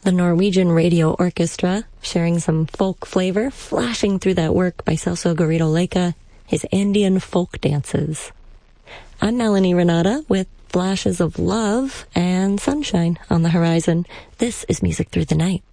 The Norwegian Radio Orchestra, sharing some folk flavor, flashing through that work by Celso Garrido Leica, his Andean folk dances. I'm Melanie Renata with flashes of love and sunshine on the horizon. This is Music Through the Night.